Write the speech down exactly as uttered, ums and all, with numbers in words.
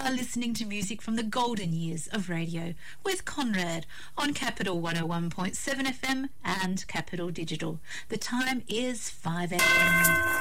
are listening to music from the golden years of radio with Conrad on Capital one oh one point seven F M and Capital Digital. The time is five a m